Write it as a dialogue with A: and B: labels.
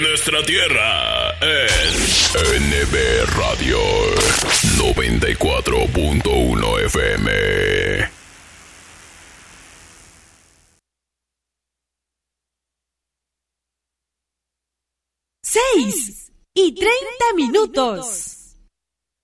A: Nuestra tierra es NB Radio 94.1 FM.
B: 6:30.